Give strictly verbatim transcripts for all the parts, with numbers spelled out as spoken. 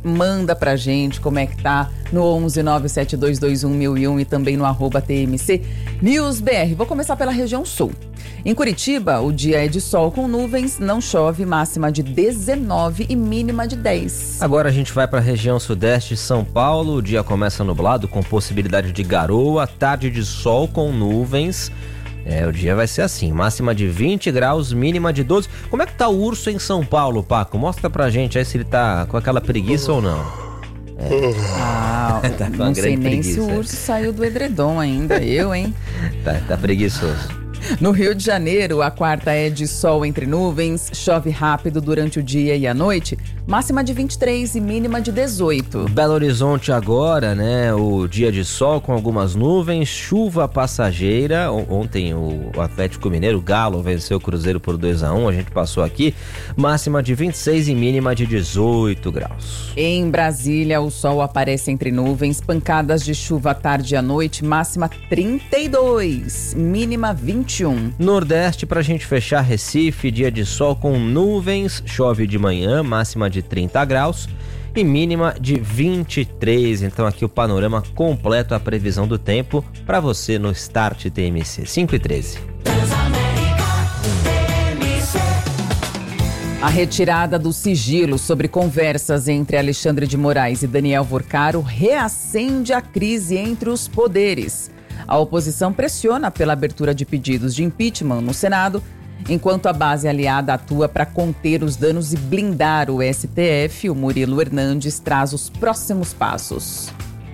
manda pra gente como é que tá no onze nove sete dois dois um mil e um e também no arroba T M C News B R. Vou começar pela região sul. Em Curitiba, o dia é de sol com nuvens, não chove, máxima de dezenove e mínima de dez. Agora a gente vai para a região sudeste de São Paulo, o dia começa nublado com possibilidade de garoa, tarde de sol com nuvens. É, o dia vai ser assim, máxima de vinte graus, mínima de doze. Como é que tá o urso em São Paulo, Paco? Mostra pra gente aí se ele tá com aquela preguiça ou não. É. Ah, tá com não sei nem preguiça. se o urso saiu do edredom ainda, eu, hein? tá, tá preguiçoso. No Rio de Janeiro, a quarta é de sol entre nuvens, chove rápido durante o dia e a noite, máxima de vinte e três e mínima de dezoito. Belo Horizonte agora, né, o dia de sol com algumas nuvens, chuva passageira. Ontem o Atlético Mineiro, o Galo, venceu o Cruzeiro por dois a um, a gente passou aqui, máxima de vinte e seis e mínima de dezoito graus. Em Brasília, o sol aparece entre nuvens, pancadas de chuva à tarde e à noite, máxima trinta e dois, mínima vinte e um. Nordeste, pra gente fechar, Recife, dia de sol com nuvens, chove de manhã, máxima de trinta graus e mínima de vinte e três. Então aqui o panorama completo, a previsão do tempo para você no Start T M C. cinco e treze. A retirada do sigilo sobre conversas entre Alexandre de Moraes e Daniel Vorcaro reacende a crise entre os poderes. A oposição pressiona pela abertura de pedidos de impeachment no Senado, enquanto a base aliada atua para conter os danos e blindar o S T F. O Murilo Hernandes traz os próximos passos.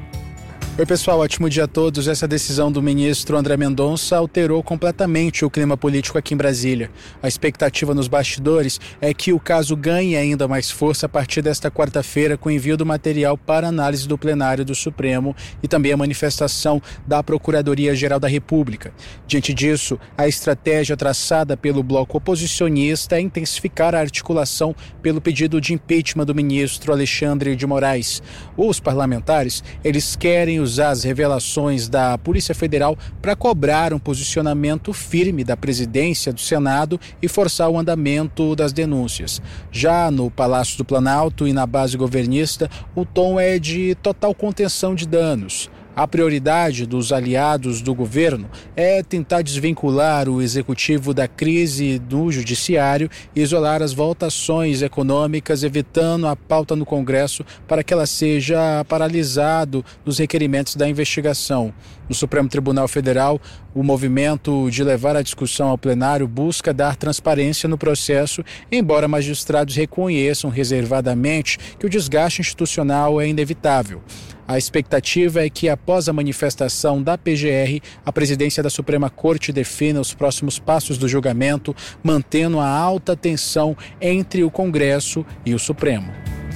Oi pessoal, ótimo dia a todos. Essa decisão do ministro André Mendonça alterou completamente o clima político aqui em Brasília. A expectativa nos bastidores é que o caso ganhe ainda mais força a partir desta quarta-feira com o envio do material para análise do plenário do Supremo e também a manifestação da Procuradoria-Geral da República. Diante disso, a estratégia traçada pelo bloco oposicionista é intensificar a articulação pelo pedido de impeachment do ministro Alexandre de Moraes. Os parlamentares, eles querem usar as revelações da Polícia Federal para cobrar um posicionamento firme da presidência do Senado e forçar o andamento das denúncias. Já no Palácio do Planalto e na base governista, o tom é de total contenção de danos. A prioridade dos aliados do governo é tentar desvincular o executivo da crise do judiciário e isolar as votações econômicas, evitando a pauta no Congresso para que ela seja paralisada nos requerimentos da investigação. No Supremo Tribunal Federal, o movimento de levar a discussão ao plenário busca dar transparência no processo, embora magistrados reconheçam reservadamente que o desgaste institucional é inevitável. A expectativa é que, após a manifestação da P G R, a presidência da Suprema Corte defina os próximos passos do julgamento, mantendo a alta tensão entre o Congresso e o Supremo.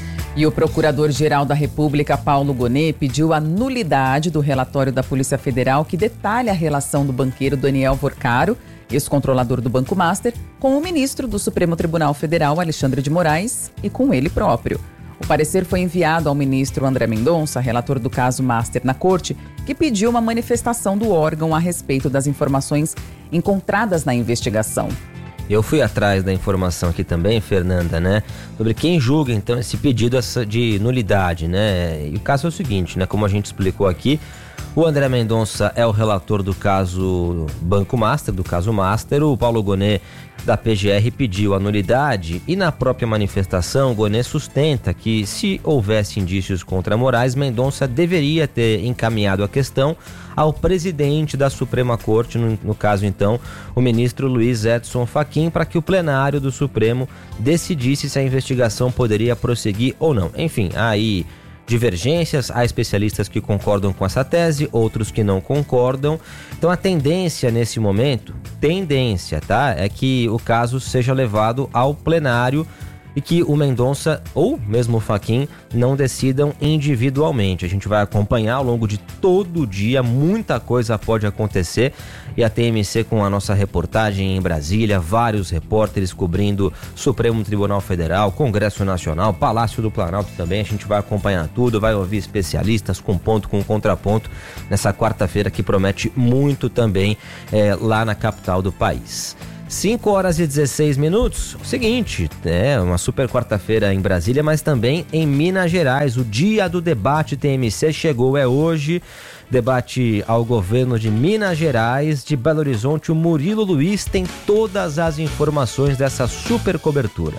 E o Procurador-Geral da República, Paulo Gonet, pediu a nulidade do relatório da Polícia Federal que detalha a relação do banqueiro Daniel Vorcaro, ex-controlador do Banco Master, com o ministro do Supremo Tribunal Federal, Alexandre de Moraes, e com ele próprio. O parecer foi enviado ao ministro André Mendonça, relator do caso Master na Corte, que pediu uma manifestação do órgão a respeito das informações encontradas na investigação. Eu fui atrás da informação aqui também, Fernanda, né? Sobre quem julga, então, esse pedido de nulidade, né? E o caso é o seguinte, né? Como a gente explicou aqui, o André Mendonça é o relator do caso Banco Master, do caso Master. O Paulo Gonet, da P G R, pediu a nulidade e na própria manifestação, Gonet sustenta que, se houvesse indícios contra Moraes, Mendonça deveria ter encaminhado a questão ao presidente da Suprema Corte, no, no caso então, o ministro Luiz Edson Fachin, para que o plenário do Supremo decidisse se a investigação poderia prosseguir ou não. Enfim, aí divergências, há especialistas que concordam com essa tese, outros que não concordam. Então a tendência nesse momento, tendência, tá? É que o caso seja levado ao plenário e que o Mendonça ou mesmo o Fachin não decidam individualmente. A gente vai acompanhar ao longo de todo o dia, muita coisa pode acontecer, e a T M C com a nossa reportagem em Brasília, vários repórteres cobrindo Supremo Tribunal Federal, Congresso Nacional, Palácio do Planalto também. A gente vai acompanhar tudo, vai ouvir especialistas com ponto, com contraponto nessa quarta-feira que promete muito também é, lá na capital do país. cinco horas e dezesseis minutos. O seguinte, é uma super quarta-feira em Brasília, mas também em Minas Gerais. O dia do debate T M C chegou, é hoje. Debate ao governo de Minas Gerais, de Belo Horizonte. O Murilo Luiz tem todas as informações dessa super cobertura.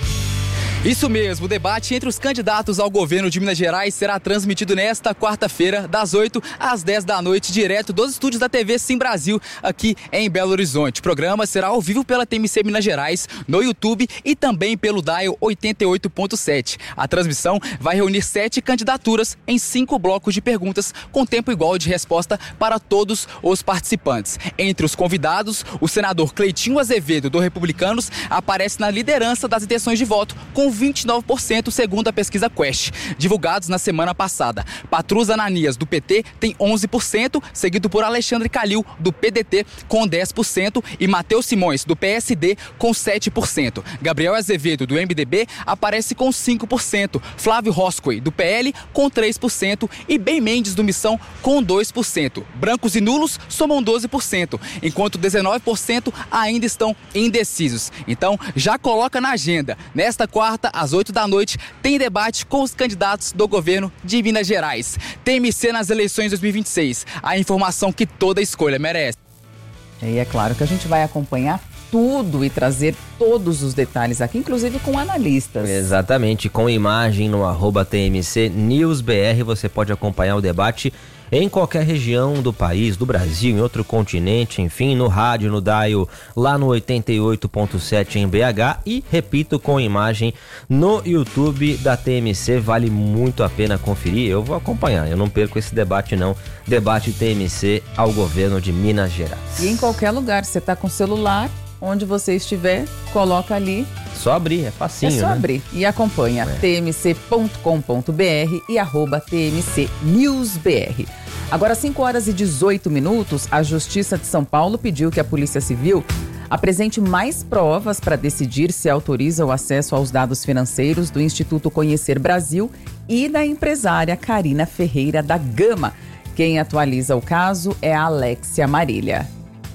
Isso mesmo, o debate entre os candidatos ao governo de Minas Gerais será transmitido nesta quarta-feira, das oito às dez da noite, direto dos estúdios da T V Sim Brasil, aqui em Belo Horizonte. O programa será ao vivo pela T M C Minas Gerais, no YouTube e também pelo Dial oitenta e oito ponto sete. A transmissão vai reunir sete candidaturas em cinco blocos de perguntas, com tempo igual de resposta para todos os participantes. Entre os convidados, o senador Cleitinho Azevedo, do Republicanos, aparece na liderança das intenções de voto, com vinte e nove por cento, segundo a pesquisa Quest, divulgados na semana passada. Patrus Ananias, do P T, tem onze por cento, seguido por Alexandre Calil, do P D T, com dez por cento, e Matheus Simões, do P S D, com sete por cento. Gabriel Azevedo, do M D B, aparece com cinco por cento. Flávio Roscoe, do P L, com três por cento, e Ben Mendes, do Missão, com dois por cento. Brancos e nulos somam doze por cento, enquanto dezenove por cento ainda estão indecisos. Então, já coloca na agenda. Nesta quarta, às oito da noite, tem debate com os candidatos do governo de Minas Gerais. T M C nas eleições dois mil e vinte e seis. A informação que toda escolha merece. E é claro que a gente vai acompanhar tudo e trazer todos os detalhes aqui, inclusive com analistas. Exatamente, com imagem no arroba T M C News B R, você pode acompanhar o debate em qualquer região do país, do Brasil, em outro continente, enfim, no rádio, no dial, lá no oitenta e oito ponto sete em B H e, repito, com imagem no YouTube da T M C. Vale muito a pena conferir, eu vou acompanhar, eu não perco esse debate não, debate T M C ao governo de Minas Gerais. E em qualquer lugar, você tá com celular, onde você estiver, coloca ali. Só abrir, é facinho, É só né? abrir e acompanha É. t m c ponto com ponto b r e arroba T M C News B R. Agora, cinco horas e dezoito minutos, a Justiça de São Paulo pediu que a Polícia Civil apresente mais provas para decidir se autoriza o acesso aos dados financeiros do Instituto Conhecer Brasil e da empresária Karina Ferreira da Gama. Quem atualiza o caso é a Alexia Marília.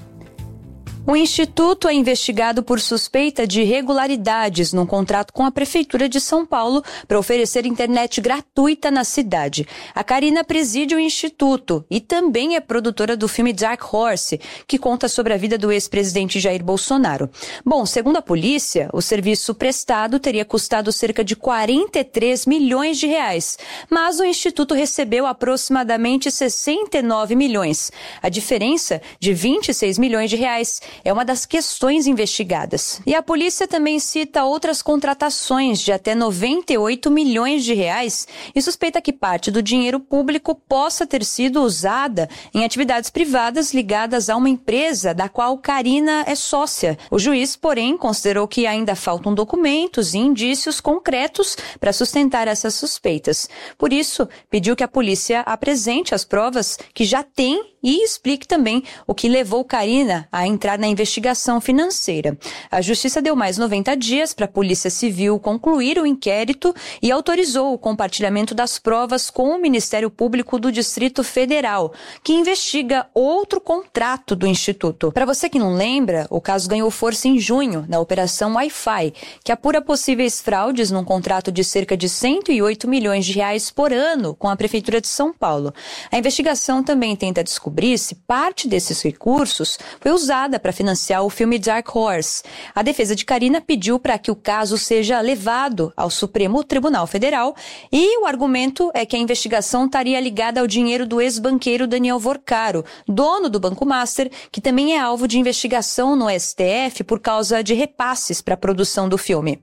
O Instituto é investigado por suspeita de irregularidades num contrato com a Prefeitura de São Paulo para oferecer internet gratuita na cidade. A Karina preside o Instituto e também é produtora do filme Dark Horse, que conta sobre a vida do ex-presidente Jair Bolsonaro. Bom, segundo a polícia, o serviço prestado teria custado cerca de quarenta e três milhões de reais, mas o Instituto recebeu aproximadamente sessenta e nove milhões. A diferença de vinte e seis milhões de reais é uma das questões investigadas. E a polícia também cita outras contratações de até noventa e oito milhões de reais e suspeita que parte do dinheiro público possa ter sido usada em atividades privadas ligadas a uma empresa da qual Karina é sócia. O juiz, porém, considerou que ainda faltam documentos e indícios concretos para sustentar essas suspeitas. Por isso, pediu que a polícia apresente as provas que já tem e explique também o que levou Karina a entrar na investigação financeira. A Justiça deu mais noventa dias para a Polícia Civil concluir o inquérito e autorizou o compartilhamento das provas com o Ministério Público do Distrito Federal, que investiga outro contrato do Instituto. Para você que não lembra, o caso ganhou força em junho, na Operação Wi-Fi, que apura possíveis fraudes num contrato de cerca de cento e oito milhões de reais por ano com a Prefeitura de São Paulo. A investigação também tenta descobrir se parte desses recursos foi usada para financiar o filme Dark Horse. A defesa de Karina pediu para que o caso seja levado ao Supremo Tribunal Federal e o argumento é que a investigação estaria ligada ao dinheiro do ex-banqueiro Daniel Vorcaro, dono do Banco Master, que também é alvo de investigação no S T F por causa de repasses para a produção do filme.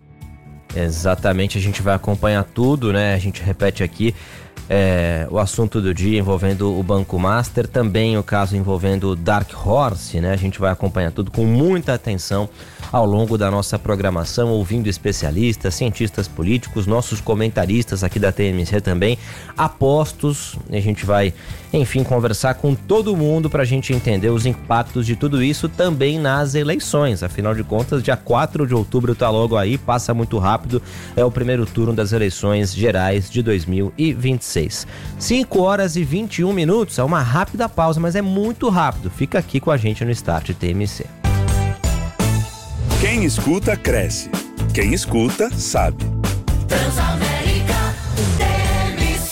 Exatamente, a gente vai acompanhar tudo, né? A gente repete aqui é, o assunto do dia envolvendo o Banco Master, também o caso envolvendo o Dark Horse, né? A gente vai acompanhar tudo com muita atenção ao longo da nossa programação, ouvindo especialistas, cientistas políticos, nossos comentaristas aqui da T M C também, apostos. A gente vai, enfim, conversar com todo mundo para a gente entender os impactos de tudo isso também nas eleições. Afinal de contas, dia quatro de outubro tá logo aí, passa muito rápido, é o primeiro turno das eleições gerais de dois mil e vinte e seis. cinco horas e vinte e um minutos, é uma rápida pausa, mas é muito rápido. Fica aqui com a gente no Start T M C. Quem escuta, cresce. Quem escuta, sabe. Transamérica T M C.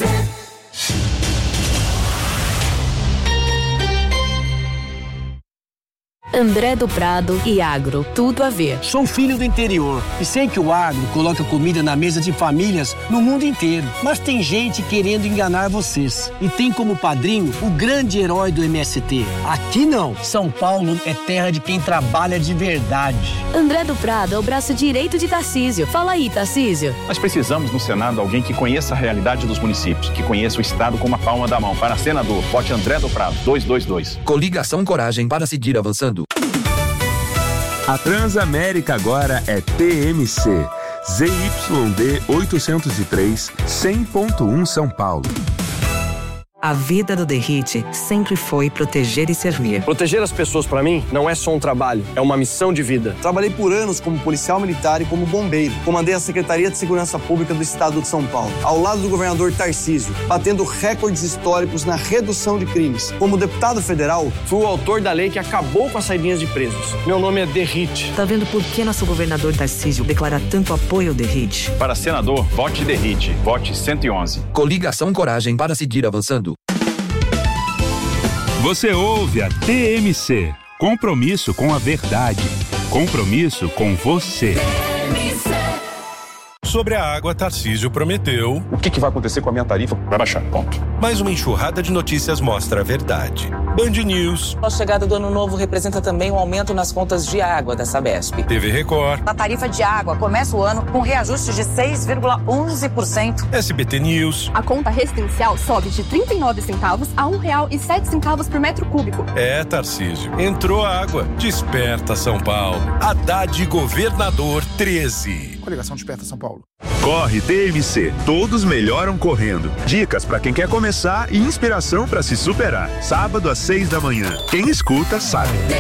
André do Prado e agro, tudo a ver. Sou filho do interior e sei que o agro coloca comida na mesa de famílias no mundo inteiro. Mas tem gente querendo enganar vocês. E tem como padrinho o grande herói do M S T. Aqui não. São Paulo é terra de quem trabalha de verdade. André do Prado é o braço direito de Tarcísio. Fala aí, Tarcísio. Nós precisamos no Senado alguém que conheça a realidade dos municípios, que conheça o Estado como a palma da mão. Para senador, vote André do Prado, dois dois dois. Coligação Coragem para seguir avançando. A Transamérica agora é T M C, Z Y D oitocentos e três, cem ponto um São Paulo. A vida do Derrite sempre foi proteger e servir. Proteger as pessoas, para mim, não é só um trabalho, é uma missão de vida. Trabalhei por anos como policial militar e como bombeiro. Comandei a Secretaria de Segurança Pública do Estado de São Paulo, ao lado do governador Tarcísio, batendo recordes históricos na redução de crimes. Como deputado federal, fui o autor da lei que acabou com as saidinhas de presos. Meu nome é Derrite. Tá vendo por que nosso governador Tarcísio declara tanto apoio ao Derrite? Para senador, vote Derrite, vote cento e onze. Coligação Coragem para seguir avançando. Você ouve a T M C. Compromisso com a verdade. Compromisso com você. Sobre a água, Tarcísio prometeu... O que, que vai acontecer com a minha tarifa? Vai baixar, ponto. Mais uma enxurrada de notícias mostra a verdade. Band News. A chegada do ano novo representa também um aumento nas contas de água da Sabesp. T V Record. A tarifa de água começa o ano com reajuste de seis vírgula onze por cento. S B T News. A conta residencial sobe de trinta e nove centavos a um real e sete centavos por metro cúbico. É, Tarcísio. Entrou água. Desperta São Paulo. Haddad Governador treze. Coligação Desperta São Paulo. Corre T M C, todos melhoram correndo. Dicas para quem quer começar e inspiração para se superar. Sábado às seis da manhã. Quem escuta sabe.